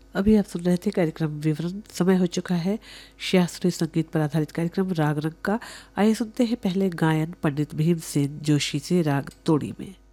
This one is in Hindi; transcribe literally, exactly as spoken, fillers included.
अभी आप सुन रहे थे कार्यक्रम विवरण। समय हो चुका है शास्त्रीय संगीत पर आधारित कार्यक्रम राग रंग का। आइए सुनते हैं पहले गायन पंडित भीमसेन जोशी से राग तोड़ी में।